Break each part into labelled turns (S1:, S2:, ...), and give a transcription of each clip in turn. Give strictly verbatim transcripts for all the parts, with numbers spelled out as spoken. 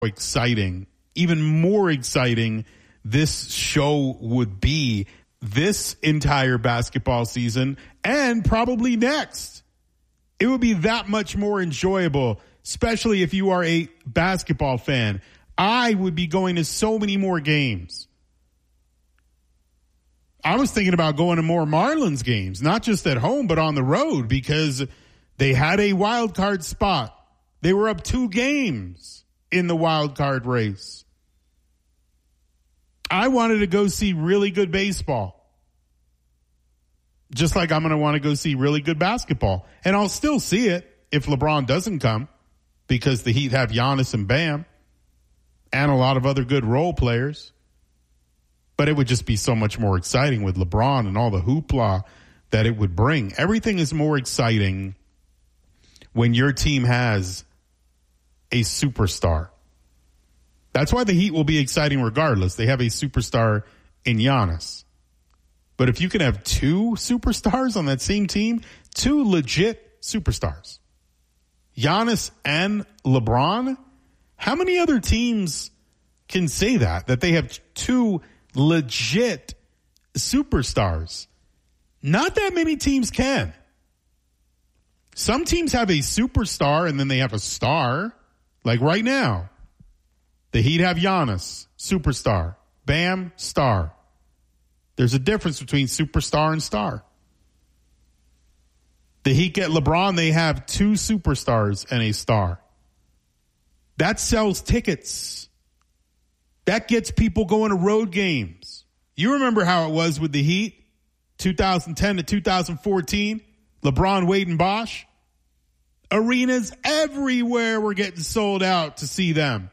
S1: exciting, even more exciting this show would be this entire basketball season and probably next. It would be that much more enjoyable, especially if you are a basketball fan. I would be going to so many more games. I was thinking about going to more Marlins games, not just at home, but on the road, because they had a wild card spot. They were up two games in the wild card race. I wanted to go see really good baseball. Just like I'm going to want to go see really good basketball. And I'll still see it if LeBron doesn't come, because the Heat have Giannis and Bam and a lot of other good role players. But it would just be so much more exciting with LeBron and all the hoopla that it would bring. Everything is more exciting when your team has a superstar. That's why the Heat will be exciting regardless. They have a superstar in Giannis. But if you can have two superstars on that same team, two legit superstars, Giannis and LeBron, how many other teams can say that, that they have two legit superstars? Not that many teams can. Some teams have a superstar and then they have a star. Like right now, the Heat have Giannis, superstar. Bam, star. There's a difference between superstar and star. The Heat get LeBron, they have two superstars and a star. That sells tickets. That gets people going to road games. You remember how it was with the Heat, two thousand ten to two thousand fourteen, LeBron, Wade, and Bosh. Arenas everywhere were getting sold out to see them.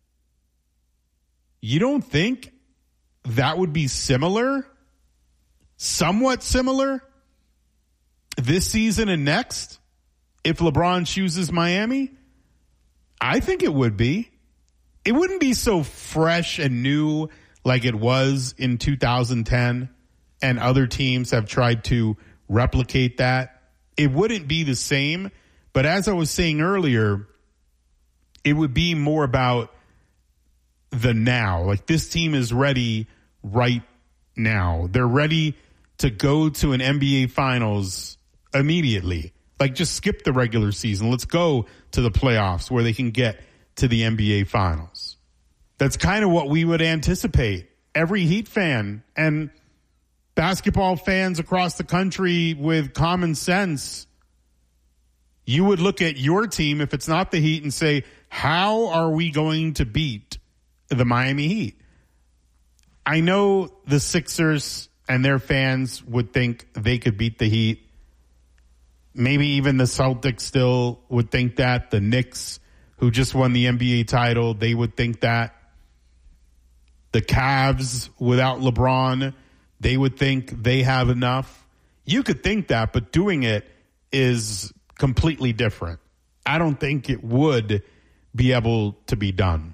S1: You don't think that would be similar, somewhat similar, this season and next if LeBron chooses Miami? I think it would be. It wouldn't be so fresh and new like it was in two thousand ten, and other teams have tried to replicate that. It wouldn't be the same, but as I was saying earlier, it would be more about the now. Like, this team is ready right now. They're ready to go to an N B A Finals immediately. Like, just skip the regular season. Let's go to the playoffs where they can get to the N B A Finals. That's kind of what we would anticipate. Every Heat fan and basketball fans across the country with common sense, you would look at your team, if it's not the Heat, and say, how are we going to beat the Miami Heat? I know the Sixers and their fans would think they could beat the Heat. Maybe even the Celtics still would think that. The Knicks, who just won the N B A title, they would think that. The Cavs, without LeBron, they would think they have enough. You could think that, but doing it is completely different. I don't think it would be able to be done.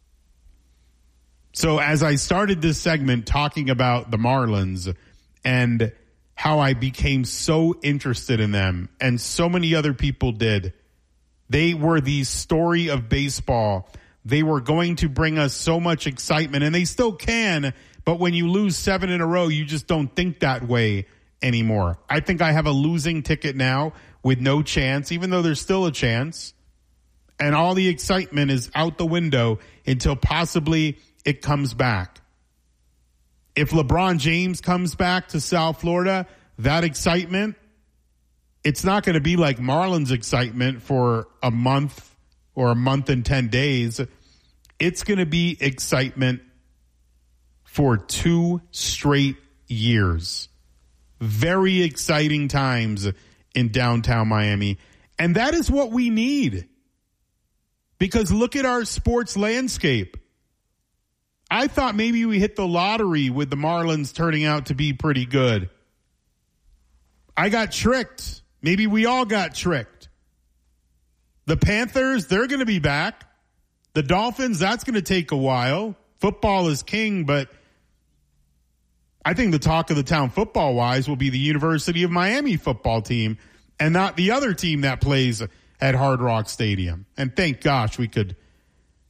S1: So as I started this segment talking about the Marlins and how I became so interested in them, and so many other people did, they were the story of baseball. They were going to bring us so much excitement, and they still can, but when you lose seven in a row, you just don't think that way anymore. I think I have a losing ticket now with no chance, even though there's still a chance, and all the excitement is out the window until possibly it comes back. If LeBron James comes back to South Florida, that excitement, it's not going to be like Marlins excitement for a month or a month and ten days. It's going to be excitement for two straight years. Very exciting times in downtown Miami. And that is what we need. Because look at our sports landscape. I thought maybe we hit the lottery with the Marlins turning out to be pretty good. I got tricked. Maybe we all got tricked. The Panthers, they're going to be back. The Dolphins, that's going to take a while. Football is king, but I think the talk of the town football-wise will be the University of Miami football team and not the other team that plays at Hard Rock Stadium. And thank gosh we could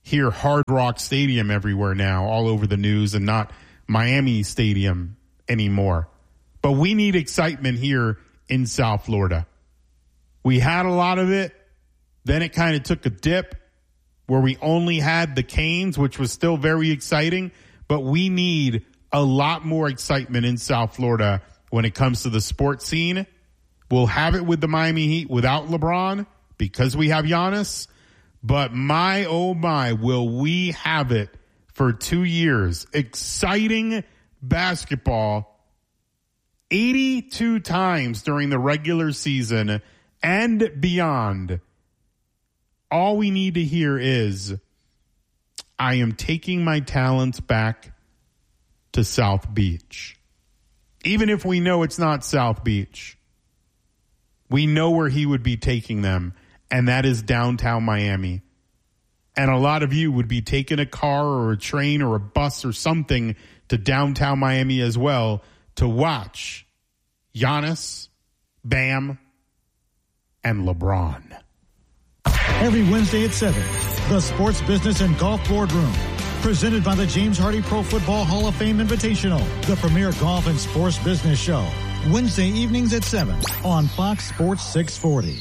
S1: hear Hard Rock Stadium everywhere now, all over the news, and not Miami Stadium anymore. But we need excitement here in South Florida. We had a lot of it. Then it kind of took a dip where we only had the Canes, which was still very exciting. But we need a lot more excitement in South Florida when it comes to the sports scene. We'll have it with the Miami Heat without LeBron because we have Giannis. But my, oh my, will we have it for two years. Exciting basketball eighty-two times during the regular season and beyond. All we need to hear is, I am taking my talents back to South Beach. Even if we know it's not South Beach, we know where he would be taking them, and that is downtown Miami. And a lot of you would be taking a car or a train or a bus or something to downtown Miami as well to watch Giannis, Bam, and LeBron.
S2: Every Wednesday at seven, the Sports Business and Golf Boardroom. Presented by the James Hardy Pro Football Hall of Fame Invitational, the premier golf and sports business show. Wednesday evenings at seven on Fox Sports six forty.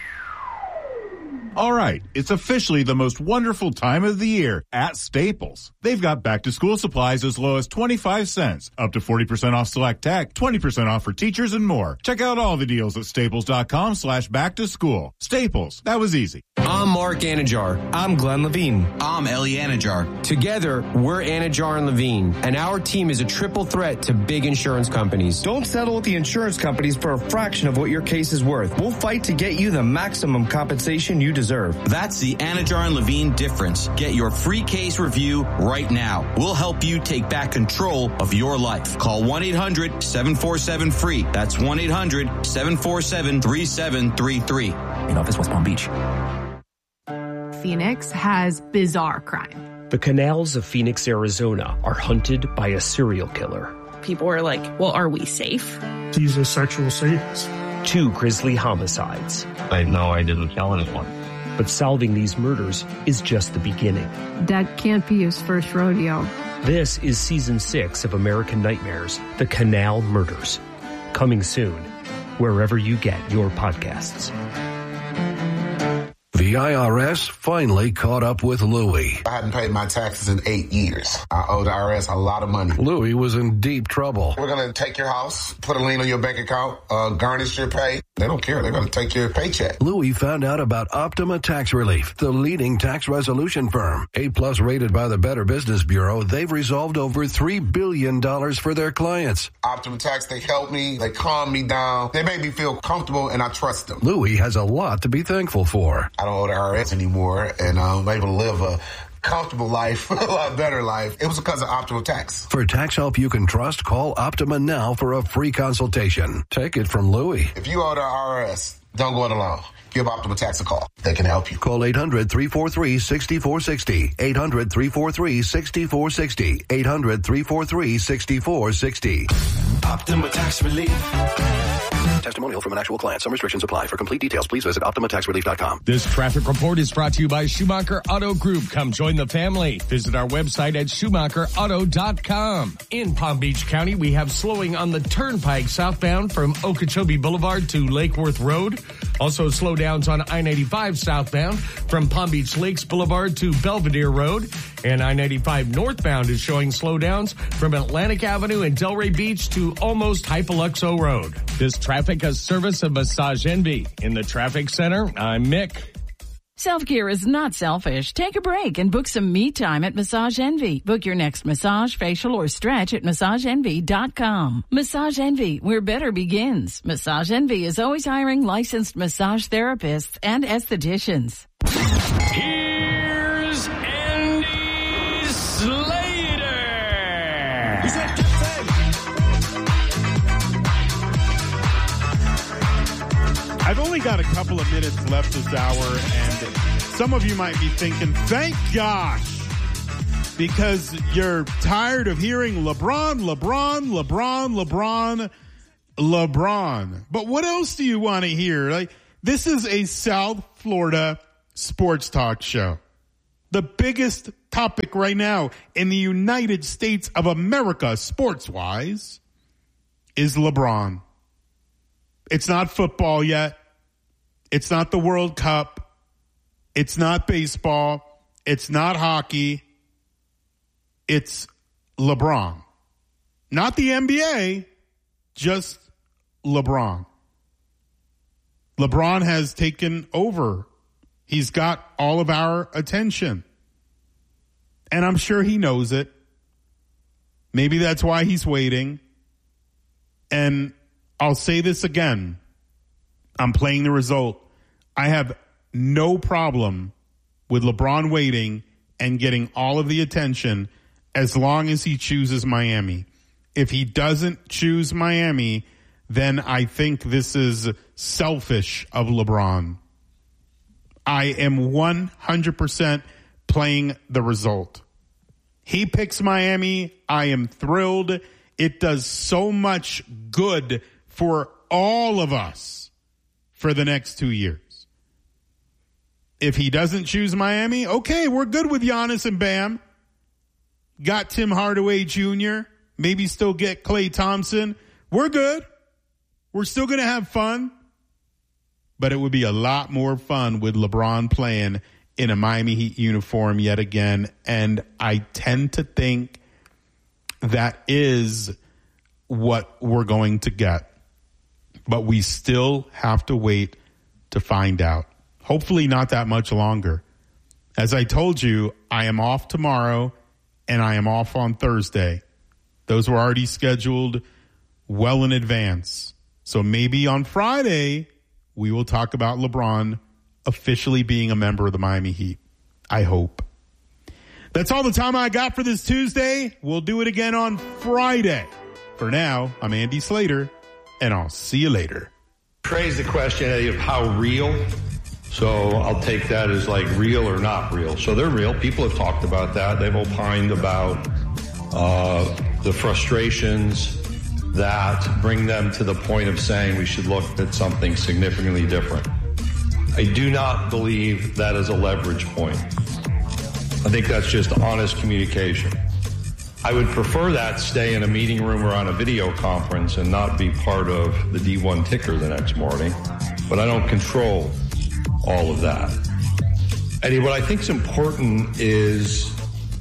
S3: All right, it's officially the most wonderful time of the year at Staples. They've got back-to-school supplies as low as twenty-five cents, up to forty percent off select tech, twenty percent off for teachers, and more. Check out all the deals at staples.com slash back-to-school. Staples, that was easy.
S4: I'm Mark Anajar. I'm Glenn Levine.
S5: I'm Ellie Anajar.
S4: Together, we're Anajar and Levine, and our team is a triple threat to big insurance companies.
S6: Don't settle with the insurance companies for a fraction of what your case is worth. We'll fight to get you the maximum compensation you deserve.
S5: That's the Anajar and Levine difference. Get your free case review right now. We'll help you take back control of your life. Call one eight hundred seven four seven free. That's one eight hundred seven four seven three seven three three.
S7: In office, West Palm Beach.
S8: Phoenix has bizarre crime.
S9: The canals of Phoenix, Arizona are hunted by a serial killer.
S10: People are like, well, are we safe?
S11: He's a sexual sadist.
S9: Two grisly homicides.
S12: I know I didn't kill anyone.
S9: But solving these murders is just the beginning.
S8: That can't be his first rodeo.
S9: This is season six of American Nightmares, The Canal Murders. Coming soon, wherever you get your podcasts.
S13: The I R S finally caught up with Louie.
S14: I hadn't paid my taxes in eight years. I owe the I R S a lot of money.
S13: Louie was in deep trouble.
S14: We're going to take your house, put a lien on your bank account, uh, garnish your pay. They don't care. They're going to take your paycheck.
S13: Louie found out about Optima Tax Relief, the leading tax resolution firm. A-plus rated by the Better Business Bureau, they've resolved over three billion dollars for their clients.
S14: Optima Tax, they help me. They calm me down. They make me feel comfortable, and I trust them.
S13: Louie has a lot to be thankful for.
S14: I don't owe the I R S anymore, and I'm able to live a comfortable life, a lot better life. It was because of Optima Tax.
S13: For tax help you can trust, call Optima now for a free consultation. Take it from Louie.
S14: If you owe the I R S, don't go it alone. Give Optima Tax a call. They can help you.
S13: Call eight hundred three four three six four six zero. eight hundred three four three six four six zero. eight hundred three four three six four six zero.
S15: Optima Tax Relief.
S13: Testimonial from an actual client. Some restrictions apply. For complete details, please visit optima tax relief dot com.
S16: This traffic report is brought to you by Schumacher Auto Group. Come join the family. Visit our website at schumacher auto dot com. In Palm Beach County, we have slowing on the Turnpike southbound from Okeechobee Boulevard to Lake Worth Road. Also slowdowns on I ninety-five southbound from Palm Beach Lakes Boulevard to Belvedere Road. And I ninety-five northbound is showing slowdowns from Atlantic Avenue and Delray Beach to almost Hypoluxo Road. This traffic a service of Massage Envy. In the traffic center, I'm Mick.
S17: Self-care is not selfish. Take a break and book some me time at Massage Envy. Book your next massage, facial, or stretch at massage envy dot com. Massage Envy, where better begins. Massage Envy is always hiring licensed massage therapists and estheticians.
S16: Here's Andy Slater.
S15: He's at
S1: I've only got a couple of minutes left this hour, and some of you might be thinking, thank gosh, because you're tired of hearing LeBron, LeBron, LeBron, LeBron, LeBron. But what else do you want to hear? Like, this is a South Florida sports talk show. The biggest topic right now in the United States of America, sports-wise, is LeBron. It's not football yet. It's not the World Cup. It's not baseball. It's not hockey. It's LeBron. Not the N B A, just LeBron. LeBron has taken over. He's got all of our attention. And I'm sure he knows it. Maybe that's why he's waiting. And I'll say this again. I'm playing the result. I have no problem with LeBron waiting and getting all of the attention as long as he chooses Miami. If he doesn't choose Miami, then I think this is selfish of LeBron. I am one hundred percent playing the result. He picks Miami. I am thrilled. It does so much good for all of us for the next two years. If he doesn't choose Miami, okay, we're good with Giannis and Bam. Got Tim Hardaway Junior Maybe still get Klay Thompson. We're good. We're still going to have fun. But it would be a lot more fun with LeBron playing in a Miami Heat uniform yet again. And I tend to think that is what we're going to get. But we still have to wait to find out. Hopefully not that much longer. As I told you, I am off tomorrow and I am off on Thursday. Those were already scheduled well in advance. So maybe on Friday, we will talk about LeBron officially being a member of the Miami Heat. I hope. That's all the time I got for this Tuesday. We'll do it again on Friday. For now, I'm Andy Slater, and I'll see you later.
S7: Praise the question, Eddie, of how real. So I'll take that as like real or not real. So they're real. People have talked about that. They've opined about uh, the frustrations that bring them to the point of saying we should look at something significantly different. I do not believe that is a leverage point. I think that's just honest communication. I would prefer that stay in a meeting room or on a video conference and not be part of the D one ticker the next morning. But I don't control all of that. Eddie, what I think is important is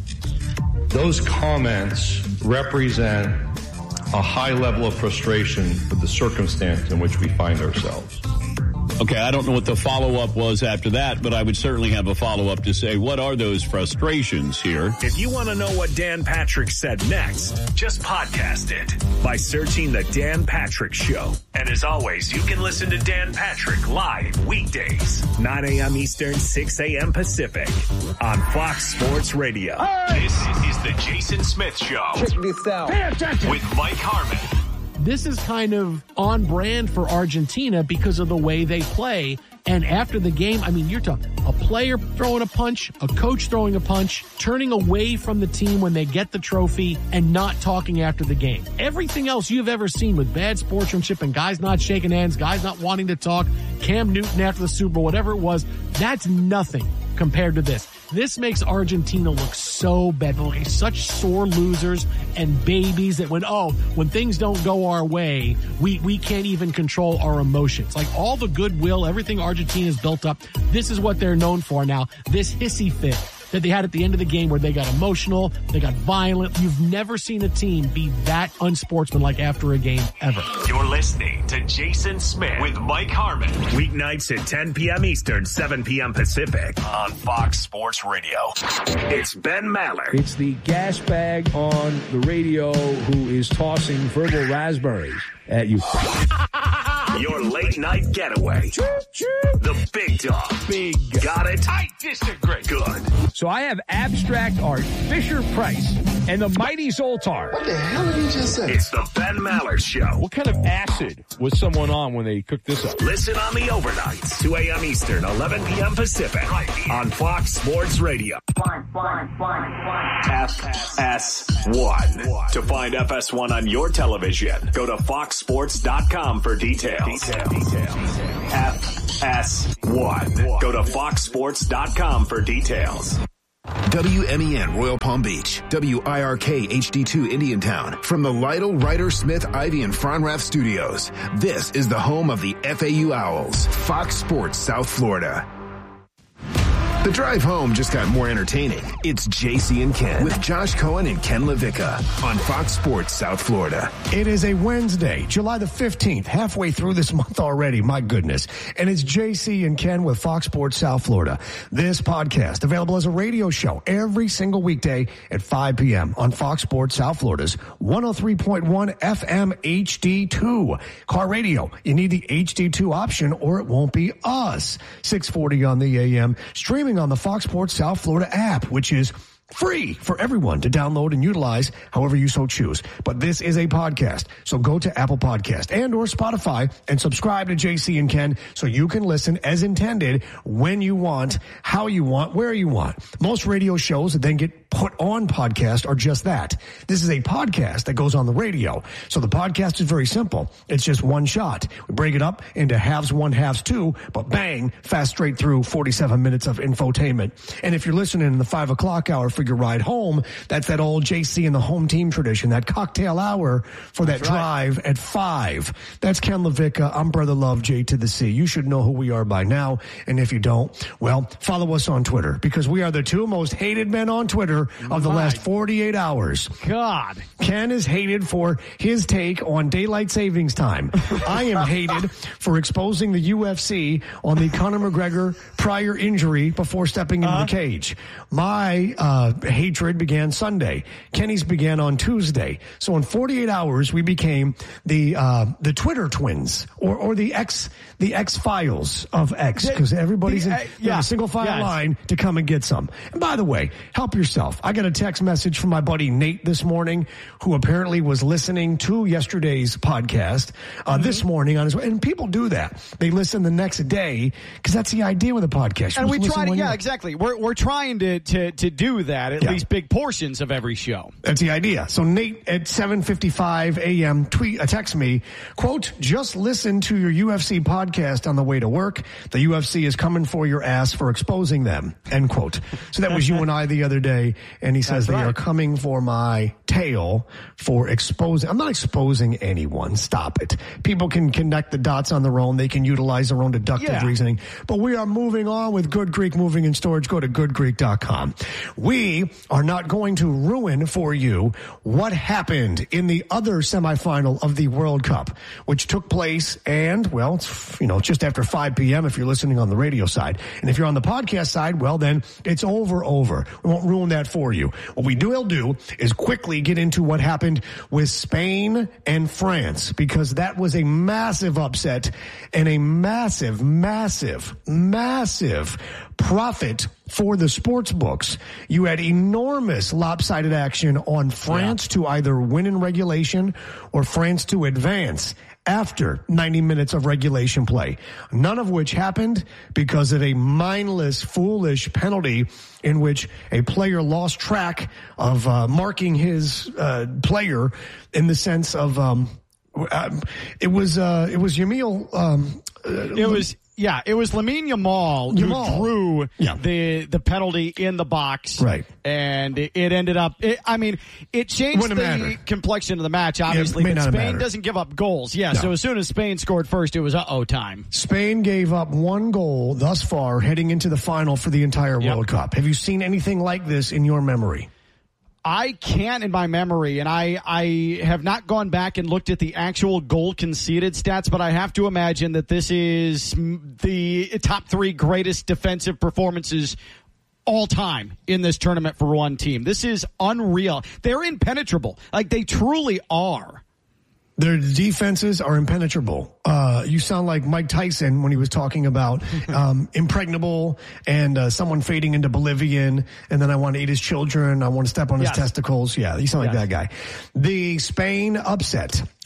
S7: those comments represent a high level of frustration with the circumstance in which we find ourselves.
S18: Okay, I don't know what the follow-up was after that, but I would certainly have a follow-up to say, what are those frustrations here?
S19: If you want to know what Dan Patrick said next, just podcast it by searching The Dan Patrick Show. And as always, you can listen to Dan Patrick live weekdays, nine a.m. Eastern, six a.m. Pacific on Fox Sports Radio. Hey! This is The Jason Smith Show.
S20: Check this out.
S19: Pay attention. With Mike Harmon.
S21: This is kind of on brand for Argentina because of the way they play. And after the game, I mean, you're talking a player throwing a punch, a coach throwing a punch, turning away from the team when they get the trophy, and not talking after the game. Everything else you've ever seen with bad sportsmanship and guys not shaking hands, guys not wanting to talk, Cam Newton after the Super Bowl, whatever it was, that's nothing compared to this. This makes Argentina look so bad. They're like such sore losers and babies that when, oh, when things don't go our way, we, we can't even control our emotions. Like all the goodwill, everything Argentina's built up, this is what they're known for now. This hissy fit that they had at the end of the game where they got emotional, they got violent. You've never seen a team be that unsportsmanlike after a game ever.
S19: You're listening to Jason Smith with Mike Harmon. Weeknights at ten p.m. Eastern, seven p.m. Pacific on Fox Sports Radio. It's Ben Maller.
S22: It's the gas bag on the radio who is tossing verbal raspberries at you.
S19: Your late night getaway. The big dog.
S22: Big.
S19: Got it? I disagree. Good.
S22: So I have abstract art, Fisher Price, and the mighty Zoltar.
S19: What the hell did he just say? It's the Ben Maller Show.
S22: What kind of acid was someone on when they cooked this up?
S19: Listen on the overnights, two a.m. Eastern, eleven p.m. Pacific, right on Fox Sports Radio.
S20: One, one, one, one.
S19: F S one. To find F S one on your television, go to fox sports dot com for details. Details. Details. F S one. Go to fox sports dot com for details.
S2: W M E N Royal Palm Beach, W I R K H D two Indiantown. From the Lytle, Ryder, Smith, Ivy, and Fronrath studios, this is the home of the F A U Owls, Fox Sports South Florida. The drive home just got more entertaining. It's J C and Ken with Josh Cohen and Ken LaVicka on Fox Sports South Florida.
S3: It is a Wednesday, July the fifteenth, halfway through this month already. My goodness. And it's J C and Ken with Fox Sports South Florida. This podcast available as a radio show every single weekday at five p.m. on Fox Sports South Florida's one oh three point one F M H D two. Car radio. You need the H D two option or it won't be us. six forty on the A M. Streaming on the Fox Sports South Florida app, which is free for everyone to download and utilize however you so choose. But this is a podcast, so go to Apple Podcast and or Spotify and subscribe to J C and Ken so you can listen as intended when you want, how you want, where you want. Most radio shows that then get put on podcast are just that. This is a podcast that goes on the radio. So the podcast is very simple. It's just one shot. We break it up into halves one, halves two, but bang, fast straight through forty-seven minutes of infotainment. And if you're listening in the five o'clock hour for your ride home, that's that old J C and the home team tradition, that cocktail hour for that that's drive right. At five. That's Ken LaVicka. I'm Brother Love, J to the C. You should know who we are by now. And if you don't, well, follow us on Twitter because we are the two most hated men on Twitter of the My last forty-eight hours.
S23: God.
S3: Ken is hated for his take on daylight savings time. I am hated for exposing the U F C on the Conor McGregor prior injury before stepping into uh-huh. the cage. My uh, hatred began Sunday. Kenny's began on Tuesday. So in forty-eight hours, we became the uh, the Twitter twins or or the X the X files of X because everybody's the, in, uh, yeah, in a single file yes. line to come and get some. And by the way, help yourself. I got a text message from my buddy Nate this morning, who apparently was listening to yesterday's podcast uh, mm-hmm. this morning on his way. And people do that; they listen the next day because that's the idea with a podcast.
S23: And we try to, yeah, exactly. We're we're trying to to to do that at yeah. least big portions of every show.
S3: That's the idea. So Nate at seven fifty-five a.m. tweet uh, text me, quote, just listen to your U F C podcast on the way to work. The U F C is coming for your ass for exposing them, end quote. So that was you and I the other day. And he says, That's they right. are coming for my tail for exposing. I'm not exposing anyone. Stop it. People can connect the dots on their own. They can utilize their own deductive yeah. reasoning. But we are moving on with Good Greek Moving and Storage. Go to good greek dot com. We are not going to ruin for you what happened in the other semifinal of the World Cup, which took place and, well, it's, you know, just after five p.m. if you're listening on the radio side. And if you're on the podcast side, well, then it's over, over. We won't ruin that for you. What we will do is quickly get into what happened with Spain and France, because that was a massive upset and a massive, massive, massive profit for the sports books. You had enormous lopsided action on France yeah. to either win in regulation or France to advance after ninety minutes of regulation play, none of which happened because of a mindless, foolish penalty in which a player lost track of uh, marking his uh, player in the sense of um, uh, it was uh, it was Yamil. Um, uh,
S23: it was. Yeah, it was Lamine Yamal, Yamal. who drew yeah. the the penalty in the box.
S3: Right.
S23: And it, it ended up, it, I mean, it changed the matter. complexion of the match, obviously, yeah, but Spain matter. doesn't give up goals. Yeah, no. So as soon as Spain scored first, it was uh-oh time.
S3: Spain gave up one goal thus far heading into the final for the entire yep. World Cup. Have you seen anything like this in your memory?
S23: I can't in my memory, and I, I have not gone back and looked at the actual goal conceded stats, but I have to imagine that this is the top three greatest defensive performances all time in this tournament for one team. This is unreal. They're impenetrable. Like, they truly are.
S3: Their defenses are impenetrable. Uh, you sound like Mike Tyson when he was talking about um, impregnable and uh, someone fading into Bolivian, and then I want to eat his children. I want to step on yes. his testicles. Yeah, you sound like yes. that guy. The Spain upset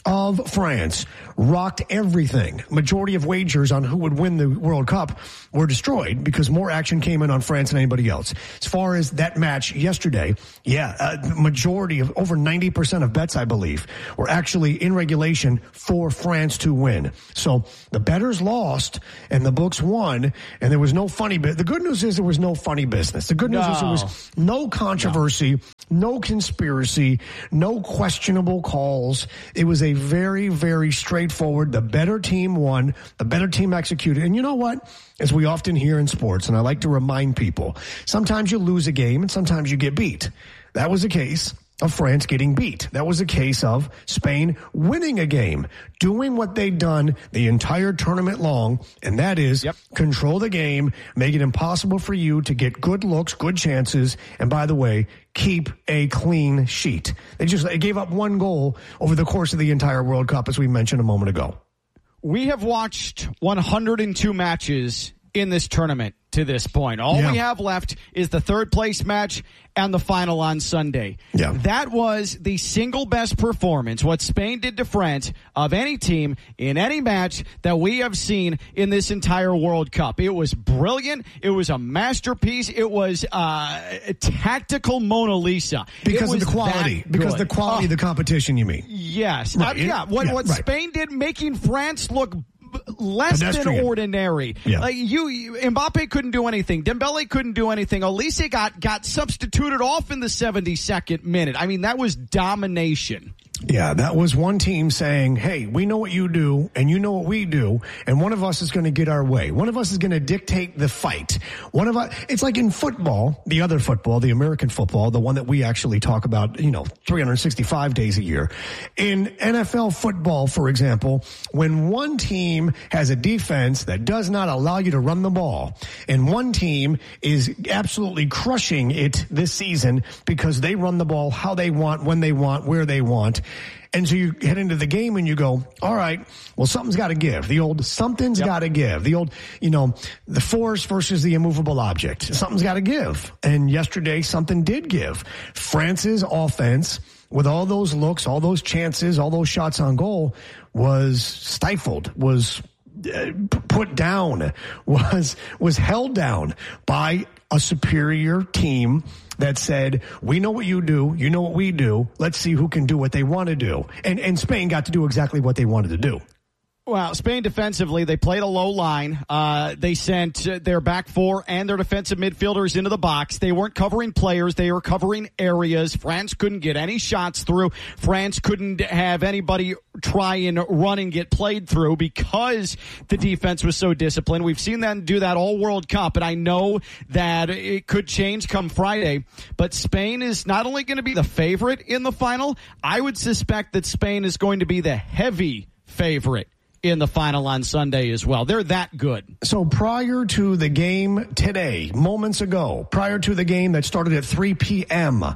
S3: of France rocked everything. Majority of wagers on who would win the World Cup were destroyed because more action came in on France than anybody else. As far as that match yesterday, yeah, uh, majority of over ninety percent of bets, I believe, were actually in regulation for France to win. So the bettors lost and the books won, and there was no funny bit. The good news is there was no funny business. The good news
S23: no.
S3: is there was no controversy, no. no conspiracy, no questionable calls. It was a very, very straightforward. The better team won. The better team executed. And you know what? As we often hear in sports, and I like to remind people, sometimes you lose a game and sometimes you get beat. That was the case of France getting beat. That was a case of Spain winning a game, doing what they'd done the entire tournament long, and that is yep. control the game, make it impossible for you to get good looks, good chances, and by the way, keep a clean sheet. They just they gave up one goal over the course of the entire World Cup, as we mentioned a moment ago.
S23: We have watched one hundred two matches in this tournament to this point. All yeah. we have left is the third place match and the final on Sunday.
S3: Yeah.
S23: That was the single best performance, what Spain did to France, of any team in any match that we have seen in this entire World Cup. It was brilliant. It was a masterpiece. It was uh, a tactical Mona Lisa.
S3: Because of the quality. Because of the quality
S23: uh,
S3: of the competition, you mean?
S23: Yes.
S3: Right.
S23: Uh, yeah. What,
S3: yeah,
S23: what
S3: right.
S23: Spain did, making France look less
S3: pedestrian.
S23: than ordinary.
S3: Yeah.
S23: Like you, you, Mbappe couldn't do anything. Dembele couldn't do anything. Olise got got substituted off in the seventy-second minute. I mean, that was domination.
S3: Yeah, that was one team saying, hey, we know what you do, and you know what we do, and one of us is going to get our way. One of us is going to dictate the fight. One of us, it's like in football, the other football, the American football, the one that we actually talk about, you know, three hundred sixty-five days a year. In N F L football, for example, when one team has a defense that does not allow you to run the ball, and one team is absolutely crushing it this season because they run the ball how they want, when they want, where they want. And so you head into the game and you go, all right, well, something's got to give. The old something's yep. got to give. The old, you know, the force versus the immovable object. Something's got to give. And yesterday, something did give. France's offense, with all those looks, all those chances, all those shots on goal, was stifled, was uh, put down, was was held down by a superior team that said, we know what you do, you know what we do, let's see who can do what they want to do. And and Spain got to do exactly what they wanted to do.
S23: Well, Spain defensively, they played a low line. Uh, they sent uh, their back four and their defensive midfielders into the box. They weren't covering players. They were covering areas. France couldn't get any shots through. France couldn't have anybody try and run and get played through because the defense was so disciplined. We've seen them do that all World Cup, and I know that it could change come Friday. But Spain is not only going to be the favorite in the final, I would suspect that Spain is going to be the heavy favorite in the final on Sunday as well. They're that good.
S3: So prior to the game today, moments ago, prior to the game that started at three p.m.,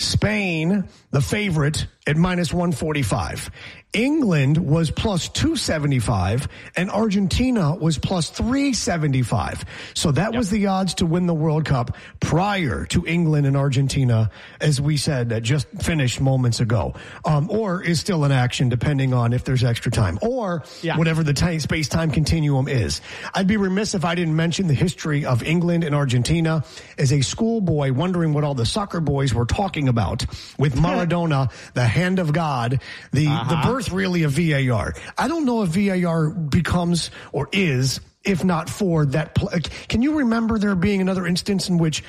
S3: Spain, the favorite, at minus one forty-five. England was plus two seventy-five, and Argentina was plus three seventy-five. So that yep. was the odds to win the World Cup prior to England and Argentina, as we said, that just finished moments ago, um, or is still in action depending on if there's extra time, or yeah. whatever the time, space-time continuum is. I'd be remiss if I didn't mention the history of England and Argentina. As a schoolboy wondering what all the soccer boys were talking about with Maradona, the hand of God, the, uh-huh. the birth really of V A R. I don't know if V A R becomes or is, if not for that play. Can you remember there being another instance in which,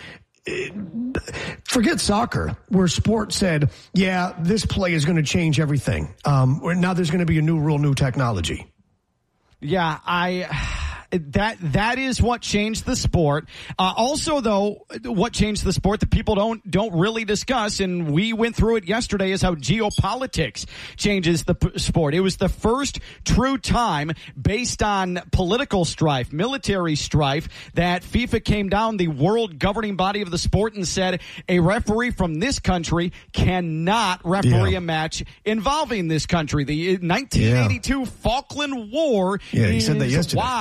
S3: forget soccer, where sport said, yeah, this play is going to change everything. Um, now there's going to be a new rule, new technology.
S23: Yeah, I... That that is what changed the sport. Uh, also, though, what changed the sport that people don't don't really discuss, and we went through it yesterday, is how geopolitics changes the p- sport. It was the first true time, based on political strife, military strife, that FIFA came down, the world governing body of the sport, and said a referee from this country cannot referee yeah. a match involving this country. The nineteen eighty-two yeah. Falkland War
S3: yeah, he
S23: is
S3: said that yesterday.
S23: why.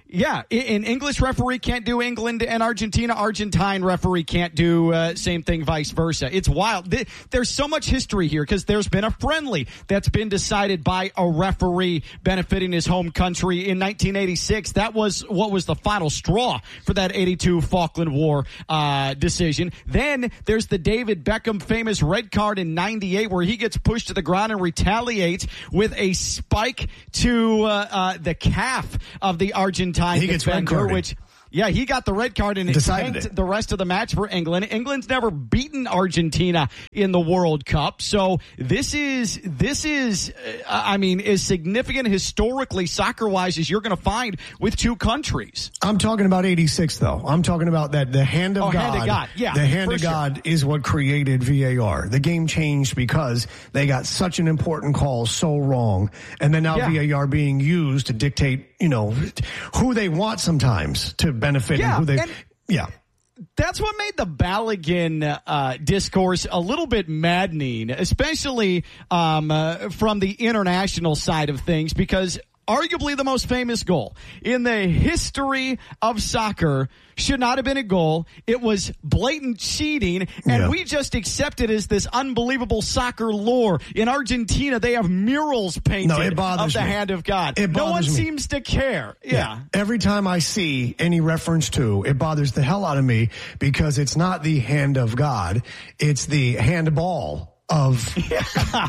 S23: Yeah, an English referee can't do England and Argentina. Argentine referee can't do uh, same thing, vice versa. It's wild. There's so much history here because there's been a friendly that's been decided by a referee benefiting his home country in nineteen eighty-six. That was what was the final straw for that eighty-two Falkland War uh, decision. Then there's the David Beckham famous red card in ninety-eight where he gets pushed to the ground and retaliates with a spike to uh, uh, the calf of the Argentine
S3: he gets red
S23: defender,
S3: carded.
S23: which yeah, he got the red card and it
S3: Decided
S23: tanked
S3: it.
S23: the rest of the match for England. England's never beaten Argentina in the World Cup, so this is this is uh, I mean as significant historically soccer-wise as you're going to find with two countries.
S3: I'm talking about eighty-six though. I'm talking about that the hand of
S23: oh,
S3: God.
S23: Hand of God. Yeah,
S3: the hand
S23: for
S3: of
S23: sure.
S3: God is what created V A R. The game changed because they got such an important call so wrong, and then now
S23: Yeah.
S3: V A R being used to dictate, you know, who they want sometimes to benefit
S23: Yeah,
S3: and who they
S23: and-
S3: yeah.
S23: That's what made the Balogun uh, discourse a little bit maddening, especially um, uh, from the international side of things, because arguably the most famous goal in the history of soccer should not have been a goal. It was blatant cheating, and
S3: Yeah.
S23: we just accept it as this unbelievable soccer lore. In Argentina, they have murals painted
S3: No, it bothers
S23: of the
S3: me.
S23: hand of God.
S3: It
S23: no one
S3: bothers me.
S23: seems to care. Yeah.
S3: Every time I see any reference to, it bothers the hell out of me because it's not the hand of God. It's the handball of
S23: Yeah.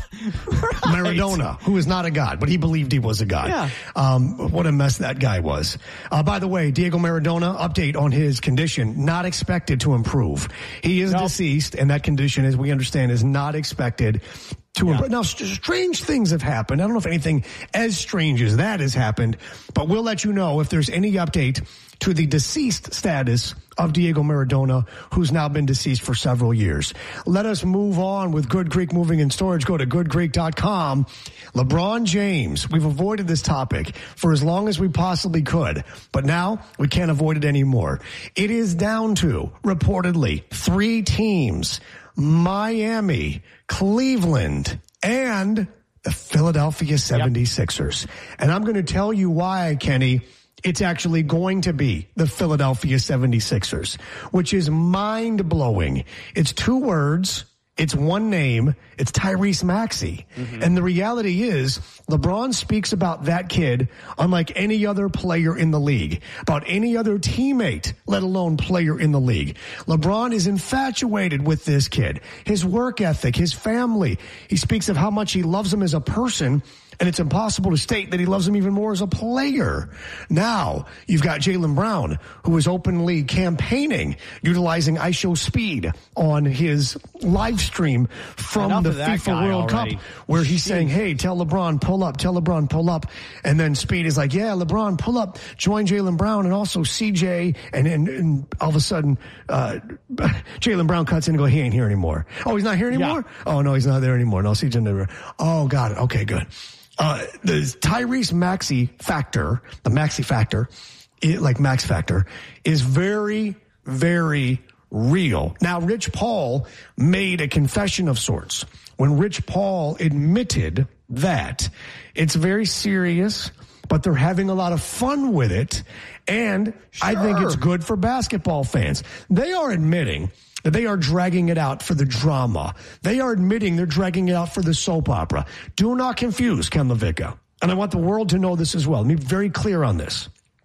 S3: Maradona, who is not a god, but he believed he was a god.
S23: Yeah.
S3: Um, what a mess that guy was. Uh, by the way, Diego Maradona, update on his condition, not expected to improve. He is
S23: Nope.
S3: deceased, and that condition, as we understand, is not expected to
S23: Yeah.
S3: improve. Now, st- strange things have happened. I don't know if anything as strange as that has happened, but we'll let you know if there's any update to the deceased status of Diego Maradona, who's now been deceased for several years. Let us move on with Good Greek Moving and Storage. Go to good greek dot com. LeBron James, we've avoided this topic for as long as we possibly could, but now we can't avoid it anymore. It is down to, reportedly, three teams: Miami, Cleveland, and the Philadelphia seventy-sixers. Yep. And I'm going to tell you why, Kenny, it's actually going to be the Philadelphia seventy-sixers, which is mind-blowing. It's two words. It's one name. It's Tyrese Maxey. Mm-hmm. And the reality is, LeBron speaks about that kid unlike any other player in the league, about any other teammate, let alone player in the league. LeBron is infatuated with this kid, his work ethic, his family. He speaks of how much he loves him as a person, and it's impossible to state that he loves him even more as a player. Now, you've got Jaylen Brown, who is openly campaigning, utilizing I S O Speed on his live stream from
S23: Enough
S3: the
S23: of that
S3: FIFA
S23: guy
S3: World
S23: already.
S3: Cup, where he's
S23: Jeez.
S3: saying, hey, tell LeBron, pull up, tell LeBron, pull up. And then Speed is like, yeah, LeBron, pull up, join Jaylen Brown and also C J. And, and, and all of a sudden, uh, Jaylen Brown cuts in and go, he ain't here anymore. Oh, he's not here anymore? Yeah. Oh, no, he's not there anymore. No, C J never. Oh, got it. Okay, good. Uh, the Tyrese Maxey factor, the Maxey factor, it, like Max factor, is very, very real. Now, Rich Paul made a confession of sorts when Rich Paul admitted that it's very serious, but they're having a lot of fun with it. And sure. I think it's good for basketball fans. They are admitting that they are dragging it out for the drama. They are admitting they're dragging it out for the soap opera. Do not confuse Ken LaVicka. And I want the world to know this as well. Let me be very clear on this.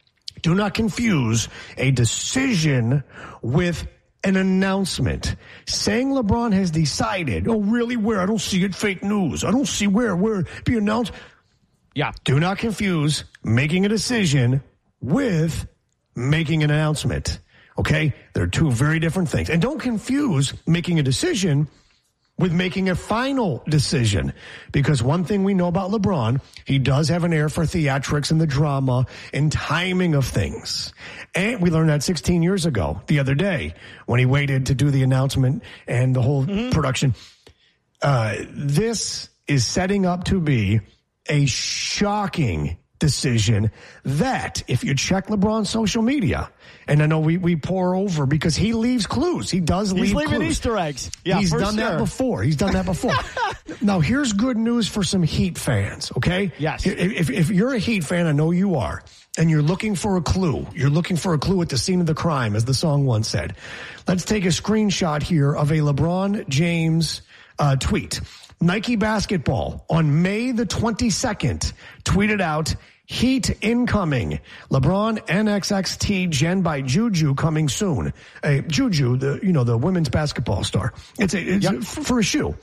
S3: Do not confuse a decision with an announcement. Saying LeBron has decided, oh, really, where? I don't see it, fake news. I don't see where, where it be announced.
S23: Yeah.
S3: Do not confuse making a decision with making an announcement. Okay? They're two very different things. And don't confuse making a decision with making a final decision. Because one thing we know about LeBron, he does have an air for theatrics and the drama and timing of things. And we learned that sixteen years ago, the other day, when he waited to do the announcement and the whole mm-hmm. production. Uh, this is setting up to be a shocking decision that if you check LeBron's social media, and I know we, we pour over because he leaves clues. He does
S23: He's
S3: leave clues.
S23: He's leaving Easter eggs. Yeah,
S3: He's
S23: for
S3: done
S23: sure.
S3: that before. He's done that before. Now, here's good news for some Heat fans, okay?
S23: Yes.
S3: If, if, if you're a Heat fan, I know you are, and you're looking for a clue, you're looking for a clue at the scene of the crime, as the song once said. Let's take a screenshot here of a LeBron James uh, tweet. Nike Basketball on May the twenty-second tweeted out, Heat incoming. LeBron N X X T Gen by Juju coming soon. Uh, Juju, the you know the women's basketball star. It's a it's
S23: yep.
S3: a, for a shoe.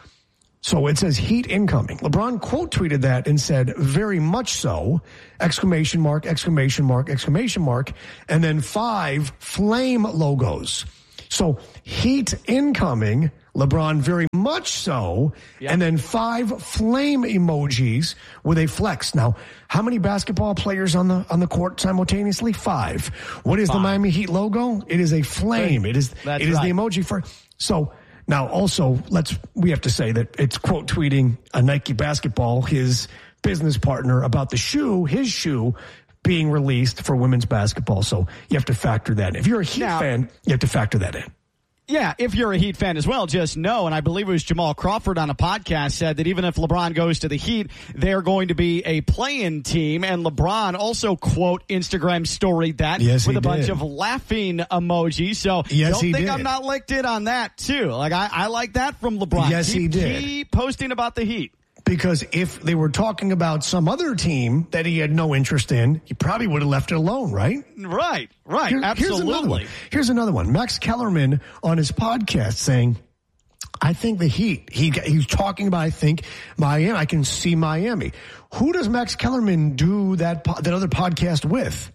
S3: So it says Heat incoming. LeBron quote tweeted that and said, very much so, exclamation mark, exclamation mark, exclamation mark, and then five flame logos. So Heat incoming, LeBron very much so, yep. and then five flame emojis with a flex. Now, how many basketball players on the on the court simultaneously? Five. What is Five. the Miami Heat logo? It is a flame. It is That's it is right. the emoji for so now also let's we have to say that it's quote tweeting a Nike Basketball, his business partner, about the shoe, his shoe being released for women's basketball. So you have to factor that in. If you're a Heat now, fan, you have to factor that in.
S23: Yeah, if you're a Heat fan as well, just know, and I believe it was Jamal Crawford on a podcast said that even if LeBron goes to the Heat, they're going to be a play-in team. And LeBron also, quote, Instagram storied that
S3: yes,
S23: with a
S3: did.
S23: bunch of laughing emojis. So
S3: yes,
S23: don't think
S3: did.
S23: I'm not licked in on that, too. Like, I, I like that from LeBron.
S3: Yes,
S23: keep,
S3: he did.
S23: Keep posting about the Heat.
S3: Because if they were talking about some other team that he had no interest in, he probably would have left it alone, right?
S23: Right, right,
S3: Here,
S23: absolutely.
S3: Here's another one. Here's another one. Max Kellerman on his podcast saying, I think the Heat, he he's talking about, I think, Miami. I can see Miami. Who does Max Kellerman do that that other podcast with?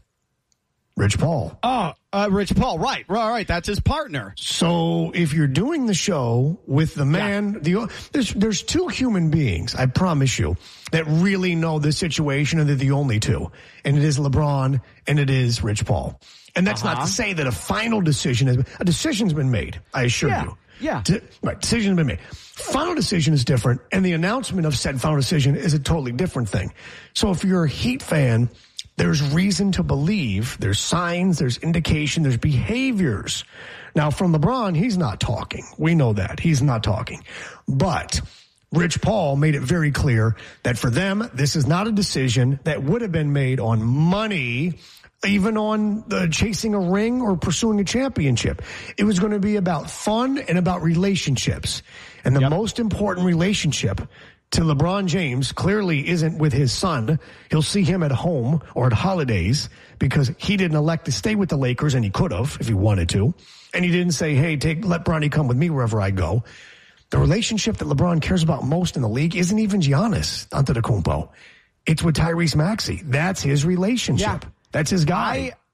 S3: Rich Paul.
S23: Oh, uh, Rich Paul. Right, right, right. That's his partner.
S3: So if you're doing the show with the man, yeah. the there's there's two human beings, I promise you, that really know the situation, and they're the only two. And it is LeBron and it is Rich Paul. And that's
S23: uh-huh.
S3: not to say that a final decision has been, a decision's been made, I assure
S23: yeah.
S3: you.
S23: Yeah.
S3: De- right, decision's been made. Final decision is different, and the announcement of said final decision is a totally different thing. So if you're a Heat fan, there's reason to believe, there's signs, there's indication, there's behaviors. Now, from LeBron, he's not talking. We know that. He's not talking. But Rich Paul made it very clear that for them, this is not a decision that would have been made on money, even on the chasing a ring or pursuing a championship. It was going to be about fun and about relationships. And the yep. most important relationship to LeBron James clearly isn't with his son. He'll see him at home or at holidays because he didn't elect to stay with the Lakers, and he could have if he wanted to. And he didn't say, hey, take let Bronny come with me wherever I go. The relationship that LeBron cares about most in the league isn't even Giannis Antetokounmpo. It's with Tyrese Maxey. That's his relationship.
S23: Yeah.
S3: That's his guy.
S23: I-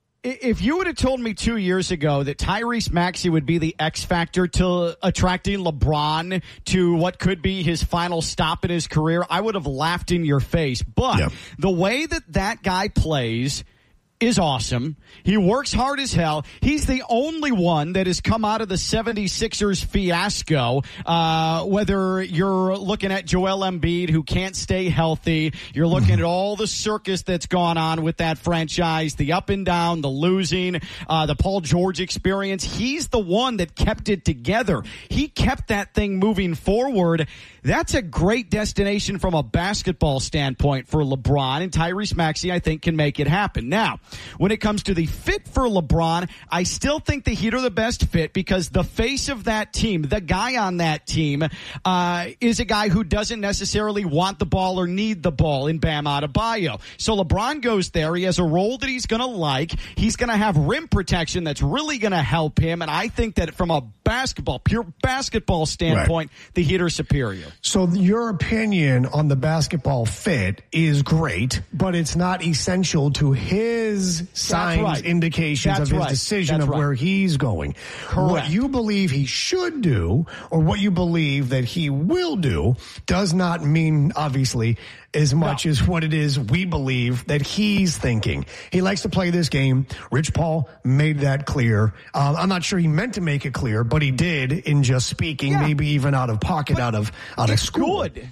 S23: If you would have told me two years ago that Tyrese Maxey would be the X factor to attracting LeBron to what could be his final stop in his career, I would have laughed in your face. But yep. the way that that guy plays is awesome. He works hard as hell. He's the only one that has come out of the seventy-sixers fiasco, uh, whether you're looking at Joel Embiid, who can't stay healthy, you're looking at all the circus that's gone on with that franchise, the up and down, the losing, uh, the Paul George experience. He's the one that kept it together. He kept that thing moving forward. That's a great destination from a basketball standpoint for LeBron, and Tyrese Maxey, I think, can make it happen. Now, when it comes to the fit for LeBron, I still think the Heat are the best fit because the face of that team, the guy on that team, uh, is a guy who doesn't necessarily want the ball or need the ball in Bam Adebayo. So LeBron goes there. He has a role that he's going to like. He's going to have rim protection that's really going to help him, and I think that from a basketball, pure basketball standpoint, right. the Heat are superior.
S3: So your opinion on the basketball fit is great, but it's not essential to his signs, right. indications
S23: That's
S3: of his
S23: right.
S3: decision
S23: That's
S3: of
S23: right.
S3: where he's going.
S23: Correct.
S3: What you believe he should do or what you believe that he will do does not mean, obviously, as much no. as what it is we believe that he's thinking. He likes to play this game. Rich Paul made that clear. Um, I'm not sure he meant to make it clear, but he did in just speaking, yeah. maybe even out of pocket, but out of out of school.
S23: Good.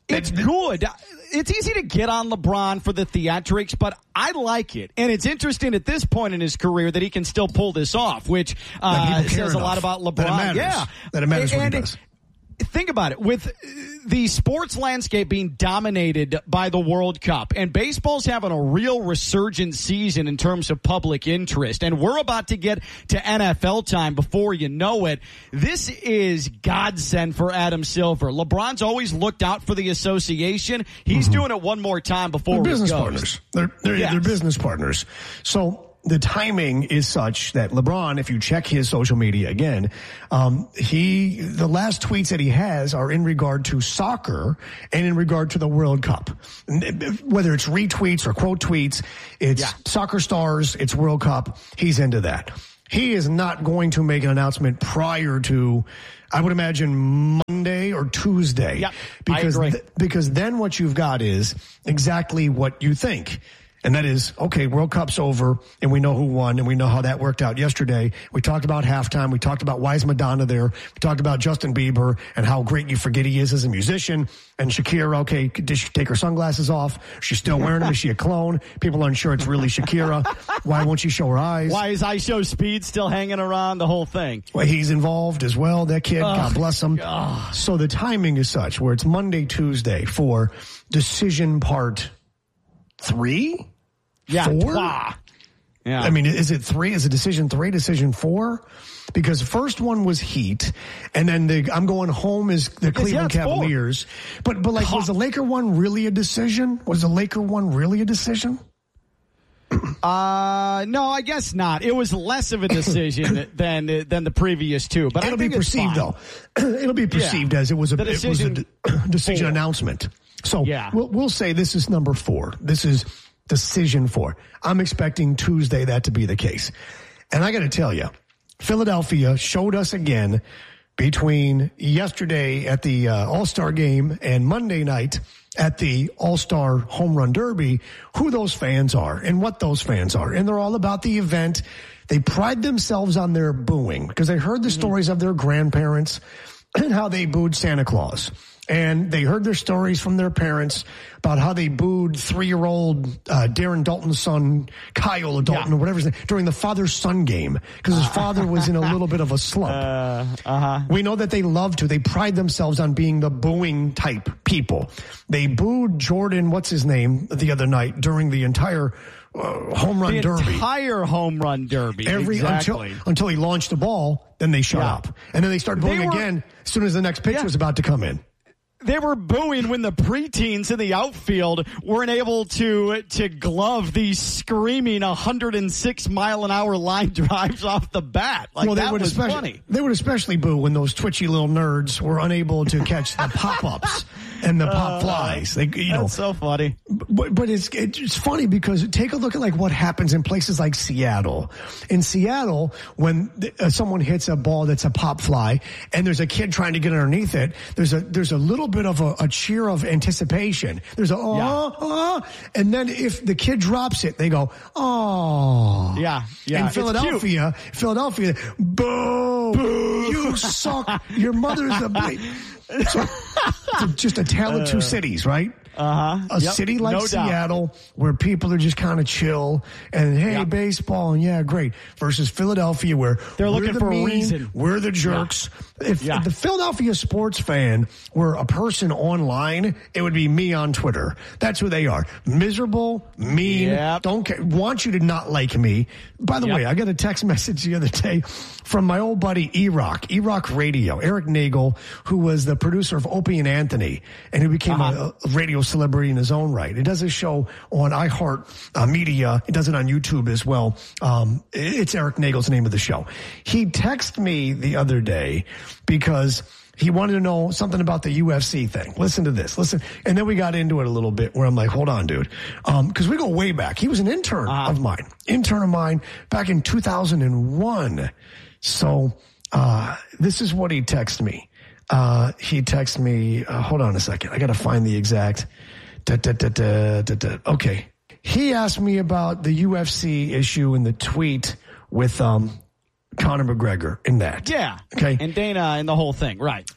S23: It's good. It's easy to get on LeBron for the theatrics, but I like it. And it's interesting at this point in his career that he can still pull this off, which uh, says a lot about LeBron.
S3: That it matters.
S23: Yeah.
S3: That it matters
S23: and,
S3: what he
S23: and
S3: does.
S23: Think about it. With the sports landscape being dominated by the World Cup, and baseball's having a real resurgent season in terms of public interest, and we're about to get to N F L time before you know it, this is godsend for Adam Silver. LeBron's always looked out for the association. He's mm-hmm. doing it one more time before
S3: they're business
S23: goes.
S3: partners. They're, they're,
S23: yes.
S3: they're business partners. So the timing is such that LeBron, if you check his social media again, um, he the last tweets that he has are in regard to soccer and in regard to the World Cup. Whether it's retweets or quote tweets, it's yeah. soccer stars, it's World Cup. He's into that. He is not going to make an announcement prior to, I would imagine, Monday or Tuesday.
S23: Yep,
S3: because
S23: I agree.
S3: Th- because then what you've got is exactly what you think. And that is, okay, World Cup's over, and we know who won, and we know how that worked out yesterday. We talked about halftime. We talked about why is Madonna there. We talked about Justin Bieber and how great you forget he is as a musician. And Shakira, okay, did she take her sunglasses off? She's still wearing them. Is she a clone? People aren't sure it's really Shakira. Why won't she show her eyes?
S23: Why is I Show Speed still hanging around? The whole thing.
S3: Well, he's involved as well, that kid.
S23: Ugh,
S3: God bless him.
S23: God.
S3: So the timing is such where it's Monday, Tuesday for decision part three?
S23: Yeah,
S3: four?
S23: Wow. Yeah.
S3: I mean, is it three? Is it decision three, decision four? Because the first one was Heat, and then the I'm going home is the Cleveland
S23: yeah,
S3: Cavaliers. But but like, was the Laker one really a decision? Was the Laker one really a decision?
S23: Uh, no, I guess not. It was less of a decision than than the previous two. But
S3: it'll
S23: I think
S3: be perceived though. It'll be perceived yeah. as it was a, decision, it was a d- decision four. announcement. So
S23: yeah.
S3: we'll we'll say this is number four. This is decision four. I'm expecting Tuesday that to be the case. And I got to tell you, Philadelphia showed us again between yesterday at the uh, All-Star game and Monday night at the All-Star Home Run Derby who those fans are and what those fans are. And they're all about the event. They pride themselves on their booing because they heard the mm-hmm. stories of their grandparents and how they booed Santa Claus. And they heard their stories from their parents about how they booed three-year-old uh, Darren Dalton's son, Kyle Dalton, yeah. or whatever his name, during the father-son game because his father was in a little bit of a slump.
S23: Uh, uh-huh.
S3: We know that they love to. They pride themselves on being the booing type people. They booed Jordan, what's his name, the other night during the entire uh, home run
S23: the
S3: derby.
S23: The entire home run derby.
S3: Every
S23: exactly.
S3: until, until he launched the ball, then they shut
S23: yeah.
S3: up. And then they start booing they were, again as soon as the next pitch yeah. was about to come in.
S23: They were booing when the preteens in the outfield weren't able to to glove these screaming one hundred six mile an hour line drives off the bat. Like
S3: well, they
S23: that
S3: would
S23: was
S3: especially,
S23: funny.
S3: They would especially boo when those twitchy little nerds were unable to catch the pop-ups and the pop flies. They, you know,
S23: that's so funny.
S3: But, but it's it's funny because take a look at like what happens in places like Seattle. In Seattle, when uh, someone hits a ball that's a pop fly and there's a kid trying to get underneath it, there's a there's a little bit of a, a cheer of anticipation. There's a oh, yeah. oh, and then if the kid drops it, they go oh
S23: yeah yeah.
S3: In Philadelphia, Philadelphia, boo, boo, you suck. Your mother's a bleep. So, just a tale of two cities, right?
S23: Uh-huh.
S3: A
S23: yep.
S3: city like
S23: no
S3: Seattle doubt. Where people are just kind of chill and hey, yep. baseball and yeah, great. Versus Philadelphia where
S23: they're
S3: we're
S23: looking
S3: the
S23: for
S3: mean,
S23: a reason.
S3: We're the jerks. Yeah. If
S23: yeah.
S3: the Philadelphia sports fan were a person online, it would be me on Twitter. That's who they are. Miserable, mean,
S23: yep.
S3: don't care, want you to not like me. By the yep. way, I got a text message the other day from my old buddy E-Rock, E-Rock Radio, Eric Nagel, who was the producer of Opie and Anthony and who became uh-huh. a, a radio celebrity in his own right. It does a show on iHeart uh, Media. It does it on YouTube as well. Um, it's Eric Nagel's name of the show. He texted me the other day because he wanted to know something about the U F C thing. Listen to this. Listen. And then we got into it a little bit where I'm like, hold on, dude. Um, cause we go way back. He was an intern uh-huh. of mine, intern of mine back in two thousand one. So, uh, this is what he texted me. Uh, he texted me, uh, hold on a second. I got to find the exact, da, da, da, da, da, da. Okay. He asked me about the U F C issue in the tweet with, um, Conor McGregor in that.
S23: Yeah.
S3: Okay.
S23: And Dana and the whole thing. Right.
S3: Right.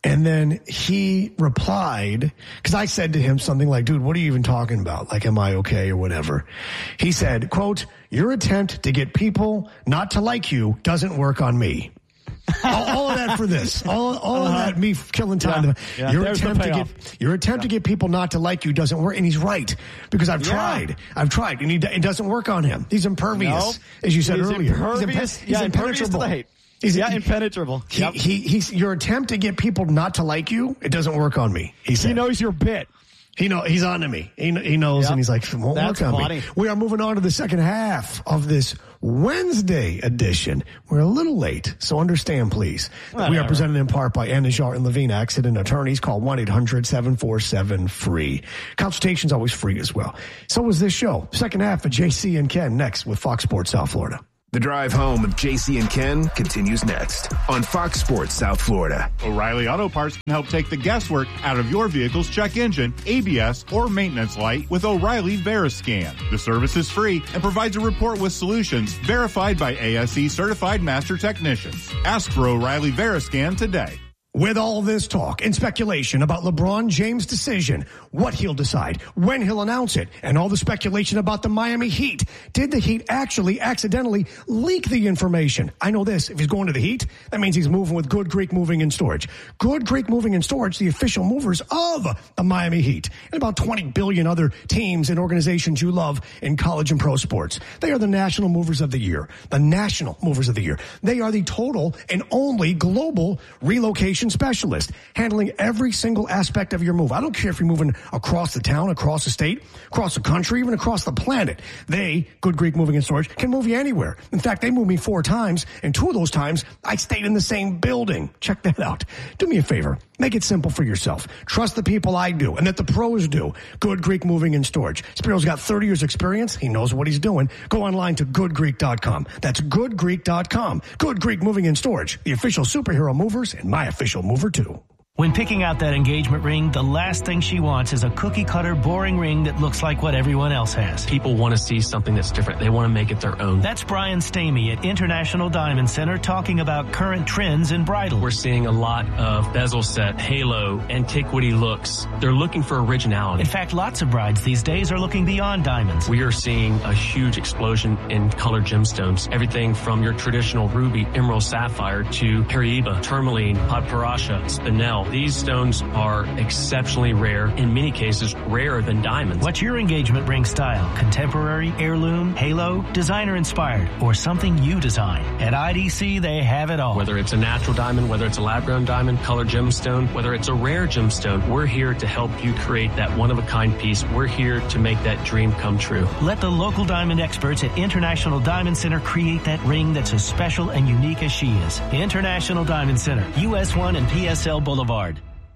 S3: And then he replied, because I said to him something like, dude, what are you even talking about? Like, am I okay or whatever? He said, quote, your attempt to get people not to like you doesn't work on me. all, all of that for this. All, all uh-huh. of that, me killing time.
S23: Yeah, yeah,
S3: your attempt to get your attempt yeah. to get people not to like you doesn't work, and he's right because I've yeah. tried. I've tried, and he, it doesn't work on him. He's impervious, no. as you said
S23: he's
S3: earlier.
S23: Impervious.
S3: He's, impe-
S23: yeah,
S3: he's impenetrable.
S23: To the hate.
S3: He's,
S23: yeah,
S3: he,
S23: impenetrable.
S3: He,
S23: yep.
S3: he, he's your attempt to get people not to like you. It doesn't work on me. He said.
S23: He knows your bit.
S3: He know he's on to me. He, he knows, yep. and he's like, it won't
S23: That's
S3: work on
S23: funny.
S3: me. We are moving on to the second half of this Wednesday edition. We're a little late, so understand, please. Whatever. We are presented in part by Anajar and Levine Accident Attorneys. Call one eight hundred seven four seven free. Consultation's always free as well. So is this show. Second half of J C and Ken next with Fox Sports South Florida.
S2: The drive home with J C and Ken continues next on Fox Sports South Florida.
S1: O'Reilly Auto Parts can help take the guesswork out of your vehicle's check engine, A B S, or maintenance light with O'Reilly Veriscan. The service is free and provides a report with solutions verified by A S E certified master technicians. Ask for O'Reilly Veriscan today.
S3: With all this talk and speculation about LeBron James' decision, what he'll decide, when he'll announce it, and all the speculation about the Miami Heat, did the Heat actually accidentally leak the information? I know this. If he's going to the Heat, that means he's moving with Good Greek Moving and Storage. Good Greek Moving and Storage, the official movers of the Miami Heat, and about twenty billion other teams and organizations you love in college and pro sports. They are the national movers of the year. The national movers of the year. They are the total and only global relocation specialist, handling every single aspect of your move. I don't care if you're moving across the town, across the state, across the country, even across the planet. They, Good Greek Moving and Storage, can move you anywhere. In fact, they moved me four times, and two of those times, I stayed in the same building. Check that out. Do me a favor. Make it simple for yourself. Trust the people I do, and that the pros do. Good Greek Moving and Storage. Spiro's got thirty years experience. He knows what he's doing. Go online to good greek dot com. That's good greek dot com. Good Greek Moving and Storage, the official superhero movers and my official mover too.
S4: When picking out that engagement ring, the last thing she wants is a cookie-cutter, boring ring that looks like what everyone else has.
S5: People want to see something that's different. They want to make it their own.
S4: That's Brian Stamey at International Diamond Center talking about current trends in bridal.
S5: We're seeing a lot of bezel set, halo, antiquity looks. They're looking for originality.
S4: In fact, lots of brides these days are looking beyond diamonds.
S5: We are seeing a huge explosion in colored gemstones. Everything from your traditional ruby, emerald, sapphire to Paraiba, tourmaline, padparacha, spinel. These stones are exceptionally rare, in many cases rarer than diamonds.
S4: What's your engagement ring style? Contemporary, heirloom, halo, designer inspired, or something you design? At I D C, they have it all.
S5: Whether it's a natural diamond, whether it's a lab-grown diamond, colored gemstone, whether it's a rare gemstone, we're here to help you create that one-of-a-kind piece. We're here to make that dream come true.
S4: Let the local diamond experts at International Diamond Center create that ring that's as special and unique as she is. International Diamond Center, U S one and P S L Boulevard.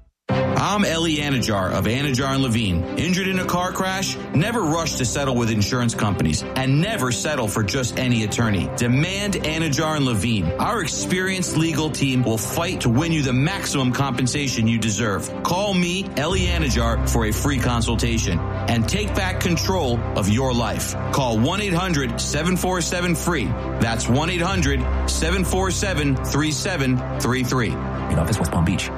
S6: I'm Ellie Anajar of Anajar and Levine. Injured in a car crash? Never rush to settle with insurance companies and never settle for just any attorney. Demand Anajar and Levine. Our experienced legal team will fight to win you the maximum compensation you deserve. Call me, Ellie Anajar, for a free consultation and take back control of your life. Call one eight hundred seven four seven free. That's one eight hundred seven four seven three seven three three.
S24: In office, West Palm Beach.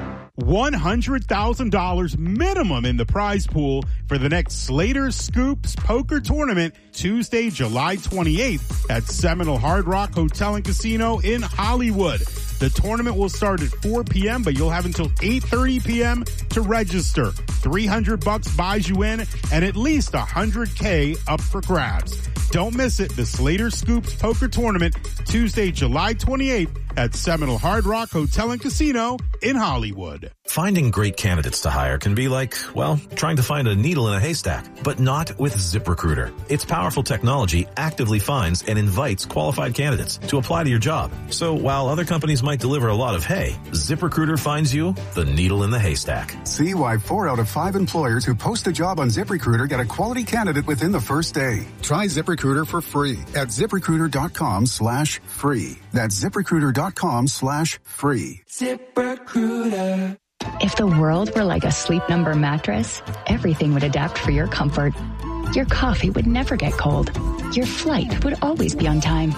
S1: one hundred thousand dollars minimum in the prize pool for the next Slater Scoops Poker Tournament, Tuesday, July twenty-eighth at Seminole Hard Rock Hotel and Casino in Hollywood. The tournament will start at four p.m., but you'll have until eight thirty p.m. to register. three hundred bucks buys you in and at least one hundred K up for grabs. Don't miss it. The Slater Scoops Poker Tournament, Tuesday, July twenty-eighth at Seminole Hard Rock Hotel and Casino in Hollywood.
S25: Finding great candidates to hire can be like, well, trying to find a needle in a haystack, but not with ZipRecruiter. Its powerful technology actively finds and invites qualified candidates to apply to your job. So while other companies might deliver a lot of hay, ZipRecruiter finds you the needle in the haystack.
S26: See why four out of five employers who post a job on ZipRecruiter get a quality candidate within the first day. Try ZipRecruiter for free at ZipRecruiter.com slash free. That's ZipRecruiter.com slash free.
S27: ZipRecruiter. If the world were like a Sleep Number mattress, everything would adapt for your comfort. Your coffee would never get cold. Your flight would always be on time.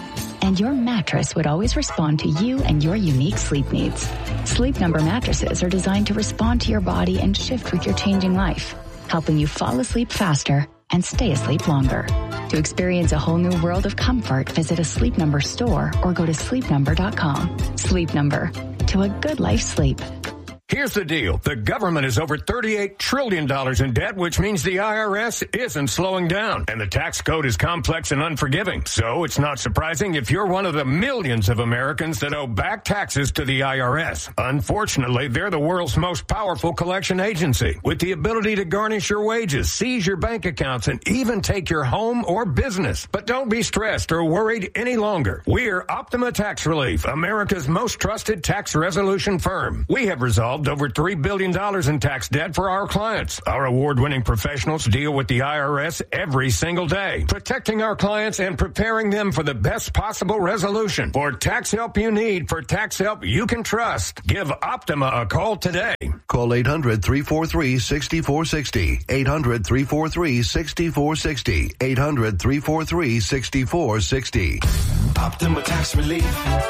S27: and your mattress would always respond to you and your unique sleep needs. Sleep Number mattresses are designed to respond to your body and shift with your changing life, helping you fall asleep faster and stay asleep longer. To experience a whole new world of comfort, visit a Sleep Number store or go to sleep number dot com. Sleep Number, to a good life sleep.
S8: Here's the deal. The government is over thirty-eight trillion dollars in debt, which means the I R S isn't slowing down. And the tax code is complex and unforgiving. So it's not surprising if you're one of the millions of Americans that owe back taxes to the I R S. Unfortunately, they're the world's most powerful collection agency, with the ability to garnish your wages, seize your bank accounts, and even take your home or business. But don't be stressed or worried any longer. We're Optima Tax Relief, America's most trusted tax resolution firm. We have resolved over three billion dollars in tax debt for our clients. Our award-winning professionals deal with the I R S every single day, protecting our clients and preparing them for the best possible resolution. For tax help you need, for tax help you can trust, give Optima a call today.
S13: Call eight hundred, three four three, six four six zero. eight hundred, three four three, six four six zero. eight hundred, three four three, six four six zero.
S15: Optima Tax Relief.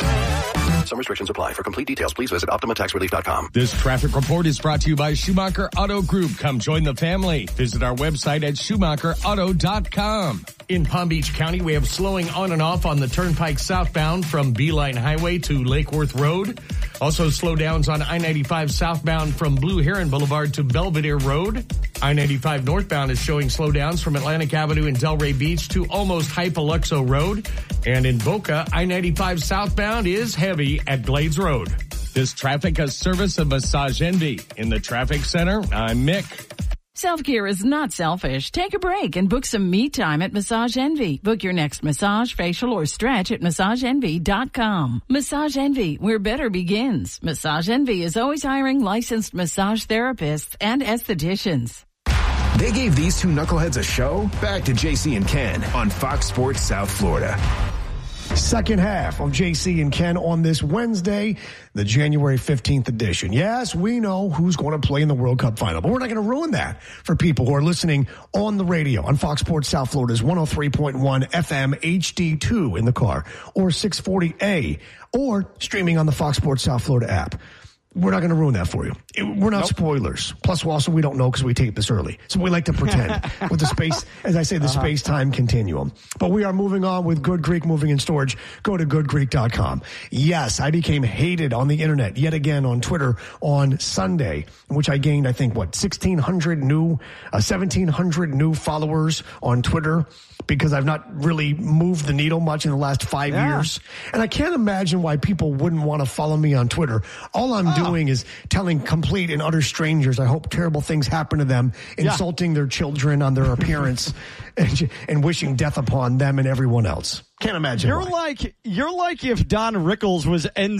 S13: Some restrictions apply. For complete details, please visit optima tax relief dot com.
S16: This traffic report is brought to you by Schumacher Auto Group. Come join the family. Visit our website at schumacher auto dot com. In Palm Beach County, we have slowing on and off on the Turnpike southbound from Beeline Highway to Lake Worth Road. Also slowdowns on I ninety-five southbound from Blue Heron Boulevard to Belvedere Road. I ninety-five northbound is showing slowdowns from Atlantic Avenue and Delray Beach to almost Hypoluxo Road. And in Boca, I ninety-five southbound is heavy at Glades Road. This traffic is service of Massage Envy. In the traffic center, I'm Mick.
S17: Self-care is not selfish. Take a break and book some me time at Massage Envy. Book your next massage, facial, or stretch at massage envy dot com. Massage Envy, where better begins. Massage Envy is always hiring licensed massage therapists and estheticians.
S2: They gave these two knuckleheads a show. Back to J C and Ken on Fox Sports South Florida.
S3: Second half of J C and Ken on this Wednesday, the January fifteenth edition. Yes, we know who's going to play in the World Cup final, but we're not going to ruin that for people who are listening on the radio on Fox Sports South Florida's one oh three point one F M H D two in the car, or six forty A, or streaming on the Fox Sports South Florida app. We're not going to ruin that for you. We're not nope. spoilers. Plus, also, we don't know because we tape this early. So we like to pretend with the space, as I say, the uh-huh. space-time continuum. But we are moving on with Good Greek Moving and Storage. Go to good greek dot com. Yes, I became hated on the internet yet again on Twitter on Sunday, in which I gained, I think, what, sixteen hundred new, uh, seventeen hundred new followers on Twitter, because I've not really moved the needle much in the last five yeah. years. And I can't imagine why people wouldn't want to follow me on Twitter. All I'm oh. doing is telling complete and utter strangers I hope terrible things happen to them, insulting yeah. their children on their appearance, and, and wishing death upon them and everyone else. Can't imagine.
S23: You're
S3: why.
S23: like you're like if Don Rickles was N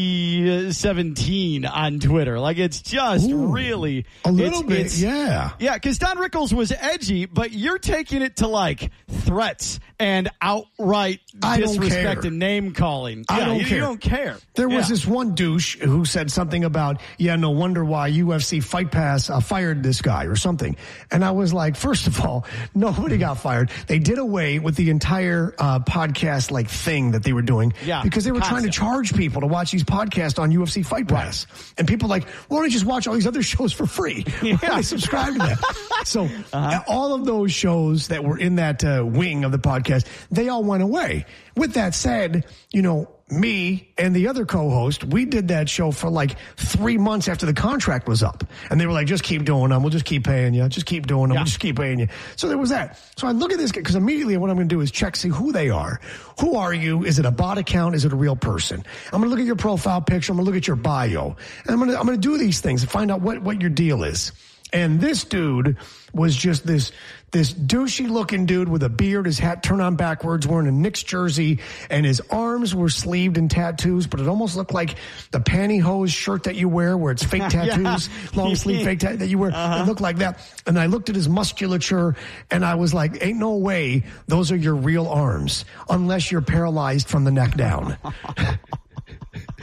S23: C seventeen on Twitter. Like, it's just
S3: Ooh,
S23: really
S3: a little
S23: it's,
S3: bit,
S23: it's,
S3: yeah,
S23: yeah. Because Don Rickles was edgy, but you're taking it to like threats and outright
S3: I
S23: disrespect and name calling.
S3: I
S23: yeah,
S3: don't
S23: you,
S3: care.
S23: You don't care.
S3: There was
S23: yeah.
S3: this one douche who said something about, yeah, no wonder why U F C Fight Pass uh, fired this guy or something. And I was like, first of all, nobody got fired. They did away with the entire uh, podcast like thing that they were doing
S23: yeah,
S3: because they were
S23: constant.
S3: trying to charge people to watch these podcasts on U F C Fight Pass. Right. And people like, why don't you just watch all these other shows for free? Yeah. Why don't I subscribe to that? So uh-huh. all of those shows that were in that uh, wing of the podcast, they all went away. With that said, you know, me and the other co-host, we did that show for like three months after the contract was up. And they were like, just keep doing them. We'll just keep paying you. Just keep doing them. Yeah. We'll just keep paying you. So there was that. So I look at this guy, because immediately what I'm going to do is check, see who they are. Who are you? Is it a bot account? Is it a real person? I'm going to look at your profile picture. I'm going to look at your bio. And I'm going to, I'm going to do these things and find out what, what your deal is. And this dude was just this this douchey looking dude with a beard, his hat turned on backwards, wearing a Knicks jersey, and his arms were sleeved in tattoos, but it almost looked like the pantyhose shirt that you wear where it's fake tattoos, yeah. long sleeve fake tattoos that you wear. Uh-huh. It looked like that. And I looked at his musculature and I was like, ain't no way those are your real arms unless you're paralyzed from the neck down.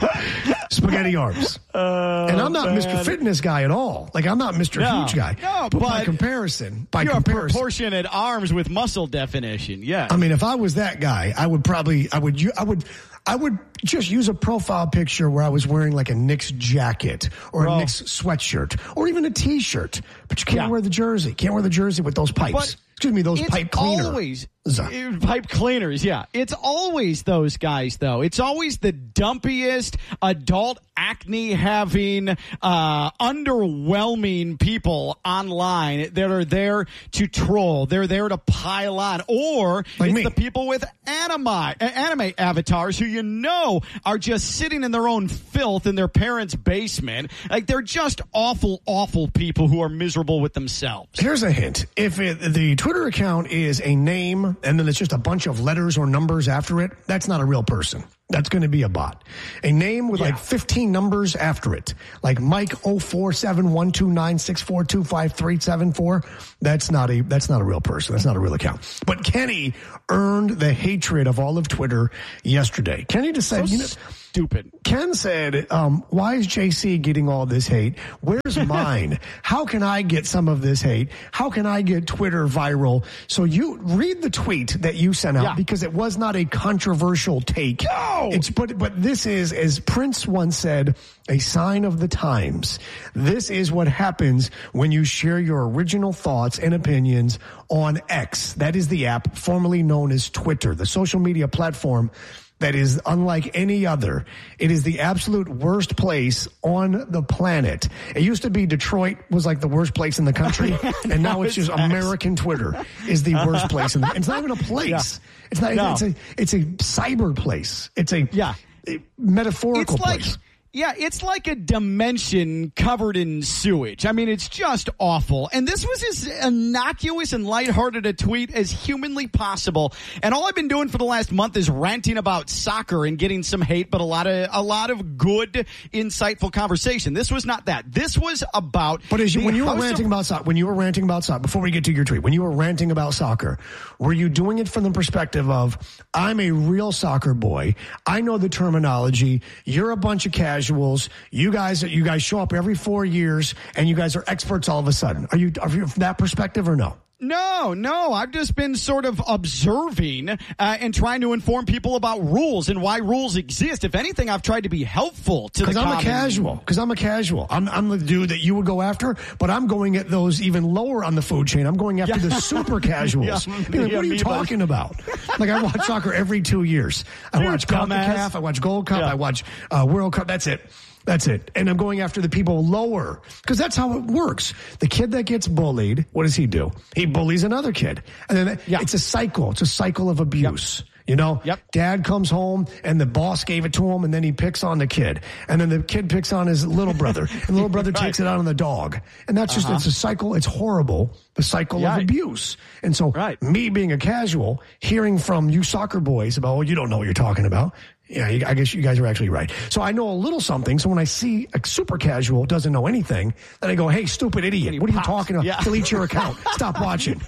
S3: Spaghetti arms.
S23: Uh,
S3: and I'm not
S23: man.
S3: Mister Fitness guy at all. Like, I'm not Mister
S23: No,
S3: Huge guy.
S23: no,
S3: but,
S23: but
S3: by comparison, by
S23: you have
S3: comparison,
S23: proportionate arms with muscle definition. Yeah.
S3: I mean, if I was that guy, I would probably, I would, I would, I would just use a profile picture where I was wearing like a Knicks jacket or
S23: Bro.
S3: a Knicks sweatshirt or even a T-shirt. But you can't
S23: Yeah.
S3: wear the jersey. Can't wear the jersey with those pipes.
S23: But
S3: Excuse me, those
S23: it's
S3: pipe cleaners.
S23: Always pipe cleaners. Yeah, it's always those guys though. It's always the dumpiest adult acne having, uh, underwhelming people online that are there to troll. They're there to pile on, or
S3: Like
S23: it's
S3: me.
S23: the people with anime anime avatars who you know are just sitting in their own filth in their parents' basement. Like they're just awful, awful people who are miserable with themselves.
S3: Here's a hint. If it, the Twitter account is a name and then it's just a bunch of letters or numbers after it, that's not a real person. That's going to be a bot. A name with
S23: Yeah.
S3: like fifteen numbers after it, like Mike oh four seven one two nine six four two five three seven four. That's not a that's not a real person. That's not a real account. But Kenny earned the hatred of all of Twitter yesterday. Kenny just said,
S23: So
S3: you know,
S23: stupid.
S3: Ken said, um, why is J C getting all this hate? Where's mine? How can I get some of this hate? How can I get Twitter viral? So you read the tweet that you sent out
S23: Yeah.
S3: because it was not a controversial take.
S23: No!
S3: It's, but, but this is, as Prince once said, a sign of the times. This is what happens when you share your original thoughts and opinions on X. That is the app formerly known as Twitter, the social media platform that is unlike any other. It is the absolute worst place on the planet. It used to be Detroit was like the worst place in the country, and now it's just American Twitter is the worst place. In the, it's not even a place.
S23: Yeah.
S3: It's not.
S23: No.
S3: It's a. It's a cyber place. It's a.
S23: Yeah.
S3: a metaphorical
S23: It's like,
S3: place.
S23: yeah, it's like a dimension covered in sewage. I mean, it's just awful. And this was as innocuous and lighthearted a tweet as humanly possible. And all I've been doing for the last month is ranting about soccer and getting some hate, but a lot of a lot of good, insightful conversation. This was not that. This was about.
S3: But as you,
S23: the
S3: when you were
S23: House
S3: ranting
S23: of-
S3: about soccer, when you were ranting about soccer, before we get to your tweet, when you were ranting about soccer, were you doing it from the perspective of, I'm a real soccer boy, I know the terminology, you're a bunch of casuals, you guys, you guys show up every four years, and you guys are experts all of a sudden. Are you, are you from that perspective or no?
S23: No, no. I've just been sort of observing uh, and trying to inform people about rules and why rules exist. If anything, I've tried to be helpful to the
S3: Because I'm
S23: common-
S3: a casual. Because I'm a casual. I'm, I'm the dude that you would go after, but I'm going at those even lower on the food chain. I'm going after
S23: Yeah.
S3: the super casuals.
S23: Yeah,
S3: Being like,
S23: yeah,
S3: what are you
S23: me,
S3: talking about? Like, I watch soccer every two years. I
S23: Dude,
S3: watch
S23: dumbass.
S3: CONCACAF, I watch Gold Cup,
S23: Yeah.
S3: I watch uh, World Cup. That's it. That's it. And I'm going after the people lower because that's how it works. The kid that gets bullied, what does he do? He bullies another kid. And then
S23: Yeah.
S3: it's a cycle. It's a cycle of abuse. You know,
S23: Yep.
S3: dad comes home and the boss gave it to him and then he picks on the kid. And then the kid picks on his little brother and the little brother
S23: Right.
S3: takes it out on the dog. And that's just,
S23: Uh-huh.
S3: it's a cycle. It's horrible. The cycle
S23: Yeah.
S3: of abuse. And so
S23: Right.
S3: me being a casual, hearing from you soccer boys about, well, you don't know what you're talking about. Yeah, you- I guess you guys are actually right. So I know a little something. So when I see a super casual doesn't know anything, then I go, hey, stupid idiot, what are you
S23: pops.
S3: talking about?
S23: Yeah.
S3: Delete your account. Stop watching.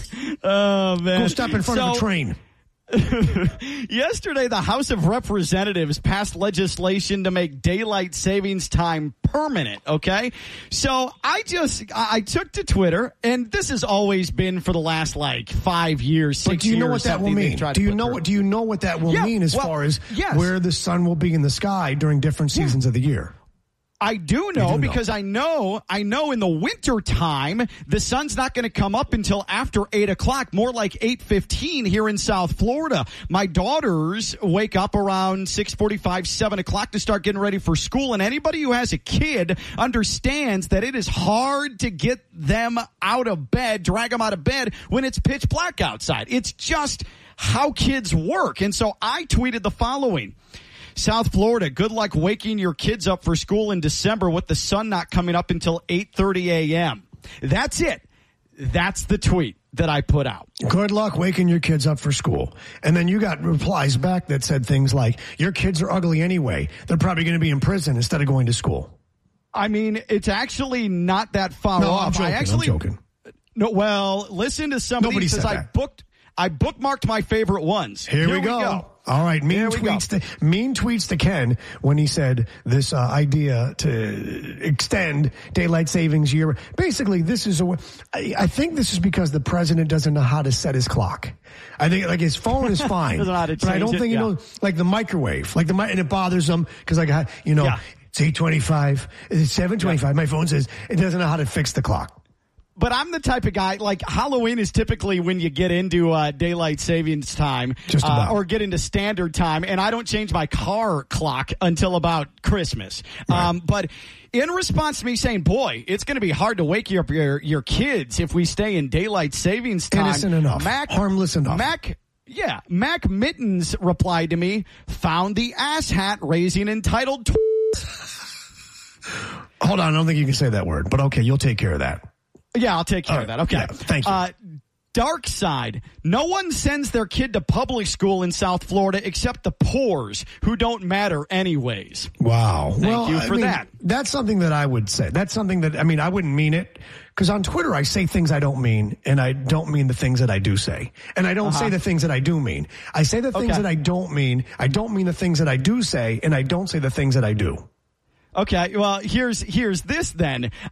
S23: Oh, man.
S3: Go step in front of
S23: So-
S3: a train.
S23: Yesterday, the House of Representatives passed legislation to make daylight savings time permanent, okay? So I just, I I took to Twitter, and this has always been for the last, like, five years, six
S3: But do you know
S23: years,
S3: what that will
S23: something they've
S3: mean?
S23: tried
S3: Do
S23: to
S3: you
S23: put
S3: know
S23: through.
S3: what? Do you know what that will
S23: Yeah,
S3: mean as
S23: well,
S3: far as
S23: yes.
S3: where the sun will be in the sky during different seasons of the year?
S23: I do know
S3: know.
S23: because I know I know in the winter time the sun's not going to come up until after eight o'clock, more like eight fifteen here in South Florida. My daughters wake up around six forty-five, seven o'clock to start getting ready for school, and anybody who has a kid understands that it is hard to get them out of bed, drag them out of bed when it's pitch black outside. It's just how kids work. And so I tweeted the following. South Florida, good luck waking your kids up for school in December with the sun not coming up until eight thirty a.m. That's it. That's the tweet that I put out.
S3: Good luck waking your kids up for school. And then you got replies back that said things like, your kids are ugly anyway. They're probably going to be in prison instead of going to school.
S23: I mean, it's actually not that far
S3: No,
S23: off.
S3: I'm joking.
S23: I actually,
S3: I'm joking.
S23: No, well, listen to somebody
S3: Nobody
S23: says
S3: said
S23: I
S3: that.
S23: booked I bookmarked my favorite ones.
S3: Here, Here we, go. we go. All right, mean tweets to mean tweets to Ken when he said this uh, idea to extend daylight savings year. Basically, this is a. I, I think this is because the president doesn't know how to set his clock. I think like his phone is fine,
S23: doesn't know how to
S3: but I don't
S23: change
S3: think
S23: it,
S3: he
S23: yeah.
S3: knows like the microwave, like the and it bothers him because like I, you know, yeah. it's eight twenty-five, it's seven twenty-five. Yeah. My phone says it doesn't know how to fix the clock.
S23: But I'm the type of guy, like Halloween is typically when you get into uh, daylight savings time
S3: Just about.
S23: Uh, or get into standard time, and I don't change my car clock until about Christmas. Right. Um, but in response to me saying, boy, it's going to be hard to wake up your, your kids if we stay in daylight savings time.
S3: Innocent enough.
S23: Mac,
S3: Harmless enough.
S23: Mac, yeah, Mac Mittens replied to me, found the ass hat raising entitled tw-
S3: Hold on, I don't think you can say that word, but okay, you'll take care of that.
S23: Yeah, I'll take care
S3: All
S23: of that.
S3: right.
S23: Okay.
S3: Yeah, thank you.
S23: Uh, Dark side. No one sends their kid to public school in South Florida except the poors who don't matter anyways.
S3: Wow.
S23: Thank
S3: well,
S23: you for
S3: I mean,
S23: that.
S3: That's something that I would say. That's something that, I mean, I wouldn't mean it because on Twitter I say things I don't mean and I don't mean the things that I do say. And I don't uh-huh. say the things that I do mean. I say the things
S23: okay.
S3: that I don't mean. I don't mean the things that I do say and I don't say the things that I do.
S23: Okay, well, here's here's this then.